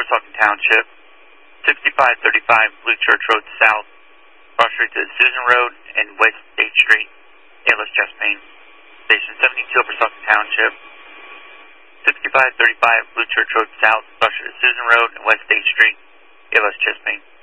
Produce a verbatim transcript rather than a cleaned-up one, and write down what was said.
Pennsauken Township, sixty-five thirty-five Blue Church Road South, cross street to Susan Road and West eighth Street, A L S Chesapeake. Station seventy-two, Pennsauken Township, sixty-five thirty-five Blue Church Road South, cross street to Susan Road and West eighth Street, A L S Chesapeake.